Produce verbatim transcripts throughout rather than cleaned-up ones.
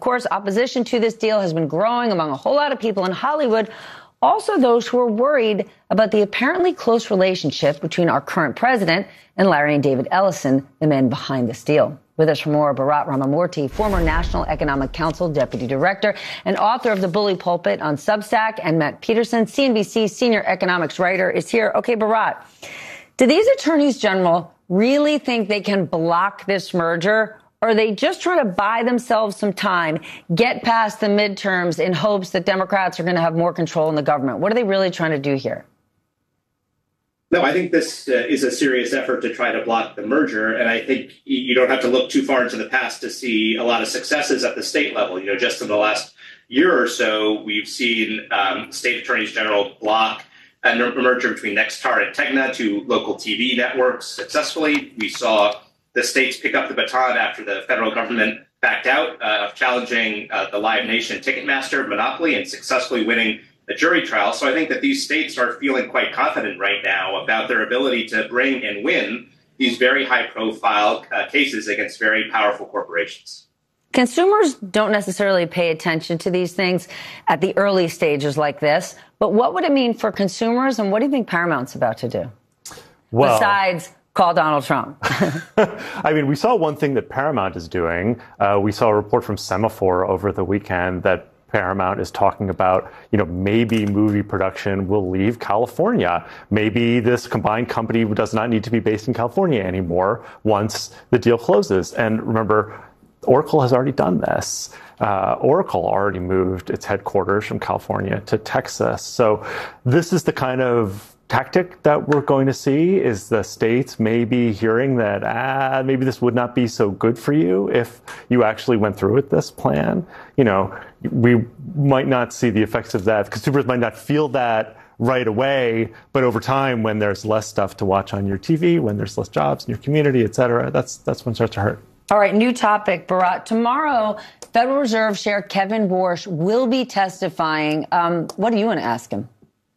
course, opposition to this deal has been growing among a whole lot of people in Hollywood. Also, those who are worried about the apparently close relationship between our current president and Larry and David Ellison, the men behind this deal. With us for more, Bharat Ramamurthy, former National Economic Council Deputy Director and author of The Bully Pulpit on Substack, and Matt Peterson, C N B C senior economics writer, is here. Okay, Bharat, do these attorneys general really think they can block this merger? Or are they just trying to buy themselves some time, get past the midterms in hopes that Democrats are going to have more control in the government? What are they really trying to do here? No, I think this uh, is a serious effort to try to block the merger. And I think you don't have to look too far into the past to see a lot of successes at the state level. You know, just in the last year or so, we've seen um, state attorneys general block a merger between Nexstar and Tegna, two local T V networks, successfully. We saw the states pick up the baton after the federal government backed out uh, of challenging uh, the Live Nation Ticketmaster monopoly and successfully winning a jury trial. So I think that these states are feeling quite confident right now about their ability to bring and win these very high-profile uh, cases against very powerful corporations. Consumers don't necessarily pay attention to these things at the early stages like this, but what would it mean for consumers, and what do you think Paramount's about to do? Well, besides call Donald Trump. I mean, we saw one thing that Paramount is doing. Uh, we saw a report from Semaphore over the weekend that Paramount is talking about, you know, maybe movie production will leave California. Maybe this combined company does not need to be based in California anymore once the deal closes. And remember, Oracle has already done this. Uh, Oracle already moved its headquarters from California to Texas. So this is the kind of tactic that we're going to see, is the states maybe hearing that, ah, maybe this would not be so good for you if you actually went through with this plan. You know, we might not see the effects of that. Consumers might not feel that right away, but over time, when there's less stuff to watch on your T V, when there's less jobs in your community, et cetera, that's, that's when it starts to hurt. All right, new topic, Bharat. Tomorrow, Federal Reserve Chair Kevin Warsh will be testifying. Um, what do you want to ask him?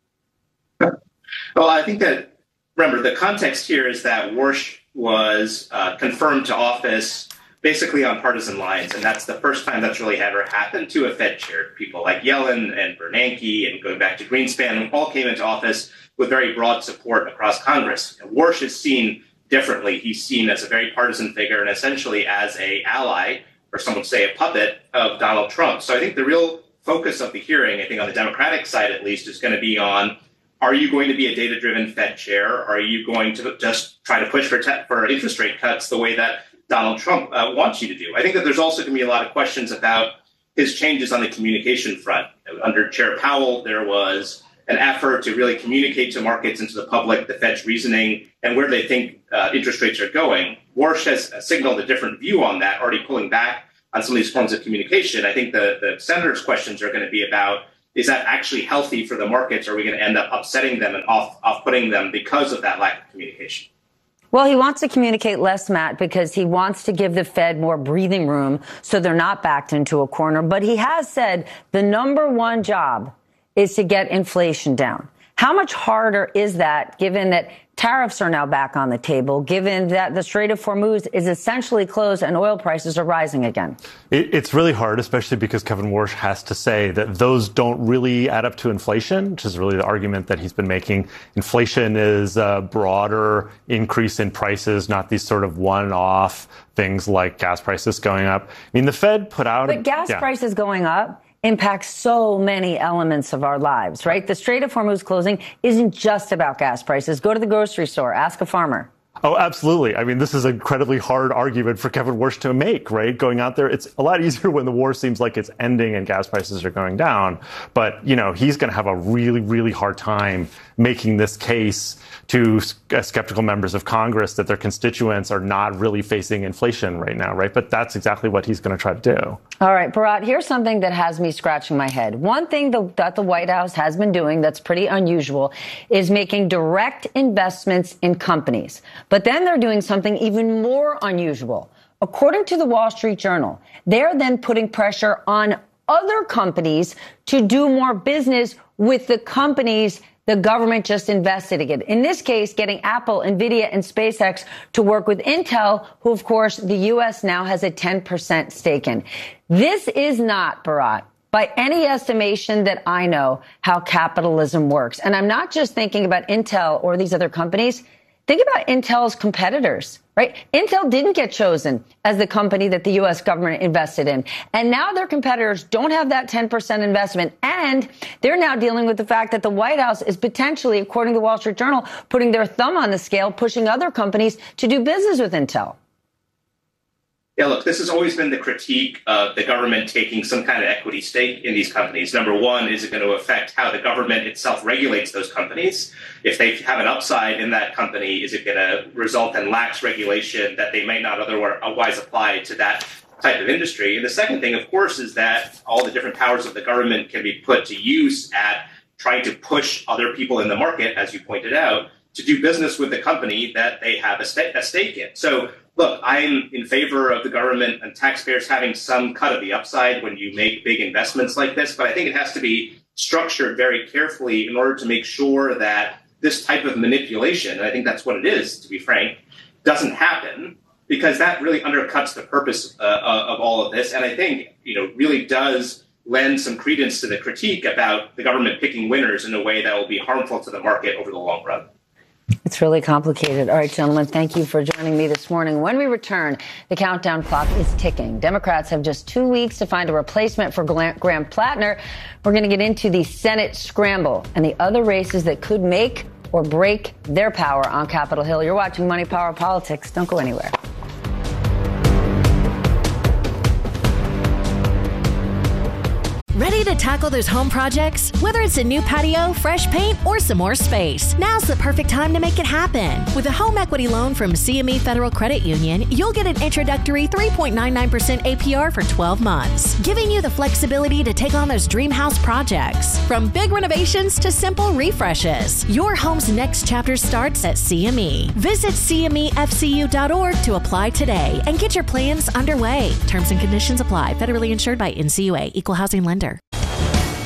Well, I think that, remember, the context here is that Warsh was uh, confirmed to office basically on partisan lines, and that's the first time that's really ever happened to a Fed chair. People like Yellen and Bernanke and going back to Greenspan all came into office with very broad support across Congress. And Warsh is seen differently. He's seen as a very partisan figure and essentially as an ally, or some would say a puppet, of Donald Trump. So I think the real focus of the hearing, I think on the Democratic side at least, is going to be on, are you going to be a data-driven Fed chair? Are you going to just try to push for, te- for interest rate cuts the way that Donald Trump uh, wants you to do? I think that there's also going to be a lot of questions about his changes on the communication front. Under Chair Powell, there was an effort to really communicate to markets and to the public the Fed's reasoning and where they think uh, interest rates are going. Warsh has signaled a different view on that, already pulling back on some of these forms of communication. I think the, the senators' questions are going to be about, is that actually healthy for the markets? Or are we going to end up upsetting them and off, off-putting them because of that lack of communication? Well, he wants to communicate less, Matt, because he wants to give the Fed more breathing room so they're not backed into a corner. But he has said the number one job is to get inflation down. How much harder is that, given that tariffs are now back on the table, given that the Strait of Hormuz is essentially closed and oil prices are rising again? It, it's really hard, especially because Kevin Warsh has to say that those don't really add up to inflation, which is really the argument that he's been making. Inflation is a broader increase in prices, not these sort of one-off things like gas prices going up. I mean, the Fed put out... But gas yeah. prices going up impacts so many elements of our lives, right? The Strait of Hormuz closing isn't just about gas prices. Go to the grocery store, ask a farmer. Oh, absolutely. I mean, this is an incredibly hard argument for Kevin Warsh to make, right? Going out there, it's a lot easier when the war seems like it's ending and gas prices are going down. But, you know, he's going to have a really, really hard time making this case to skeptical members of Congress that their constituents are not really facing inflation right now, right? But that's exactly what he's going to try to do. All right, Bharat, here's something that has me scratching my head. One thing the, that the White House has been doing that's pretty unusual is making direct investments in companies. But then they're doing something even more unusual. According to the Wall Street Journal, they're then putting pressure on other companies to do more business with the companies the government just invested in it. In this case, getting Apple, NVIDIA, and SpaceX to work with Intel, who, of course, the U S now has a ten percent stake in. This is not, Bharat, by any estimation that I know, how capitalism works. And I'm not just thinking about Intel or these other companies. Think about Intel's competitors, right? Intel didn't get chosen as the company that the U S government invested in. And now their competitors don't have that ten percent investment. And they're now dealing with the fact that the White House is potentially, according to the Wall Street Journal, putting their thumb on the scale, pushing other companies to do business with Intel. Yeah, look, this has always been the critique of the government taking some kind of equity stake in these companies. Number one, is it going to affect how the government itself regulates those companies? If they have an upside in that company, is it going to result in lax regulation that they may not otherwise apply to that type of industry? And the second thing, of course, is that all the different powers of the government can be put to use at trying to push other people in the market, as you pointed out, to do business with the company that they have a, st- a stake in. So, look, I'm in favor of the government and taxpayers having some cut of the upside when you make big investments like this, but I think it has to be structured very carefully in order to make sure that this type of manipulation, and I think that's what it is, to be frank, doesn't happen, because that really undercuts the purpose uh, of all of this, and I think, you know, really does lend some credence to the critique about the government picking winners in a way that will be harmful to the market over the long run. It's really complicated. All right, gentlemen, thank you for joining me this morning. When we return, the countdown clock is ticking. Democrats have just two weeks to find a replacement for Graham Plattner. We're going to get into the Senate scramble and the other races that could make or break their power on Capitol Hill. You're watching Money, Power, Politics. Don't go anywhere. Ready to tackle those home projects? Whether it's a new patio, fresh paint, or some more space, now's the perfect time to make it happen. With a home equity loan from C M E Federal Credit Union, you'll get an introductory three point nine nine percent A P R for twelve months, giving you the flexibility to take on those dream house projects. From big renovations to simple refreshes, your home's next chapter starts at C M E. Visit C M E F C U dot org to apply today and get your plans underway. Terms and conditions apply. Federally insured by N C U A. Equal housing lender.